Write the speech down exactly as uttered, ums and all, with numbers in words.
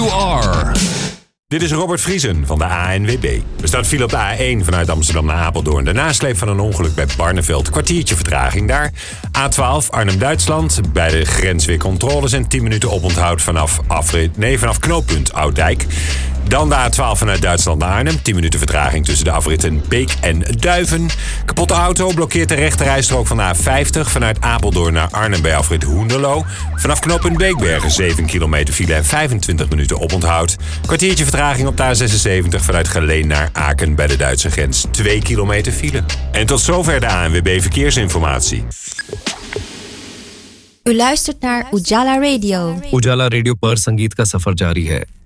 you are. Dit is Robert Vriesen van de A N W B. Er staat file op de A één vanuit Amsterdam naar Apeldoorn. De nasleep van een ongeluk bij Barneveld. Kwartiertje vertraging daar. A twaalf Arnhem-Duitsland. Bij de grens weer controles en tien minuten oponthoud vanaf, afrit, nee, vanaf knooppunt Ouddijk. Dan de A twaalf vanuit Duitsland naar Arnhem. tien minuten vertraging tussen de afritten Beek en Duiven. Kapotte auto blokkeert de rechterrijstrook van de A vijftig... vanuit Apeldoorn naar Arnhem bij afrit Hoenderloo. Vanaf knooppunt Beekbergen zeven kilometer file en vijfentwintig minuten oponthoud. Kwartiertje vertraging op de A zesenzeventig vanuit Geleen naar Aken bij de Duitse grens. twee kilometer file. En tot zover de A N W B Verkeersinformatie. U luistert naar Ujala Radio. उजाला रेडियो पर संगीत का सफर जारी है.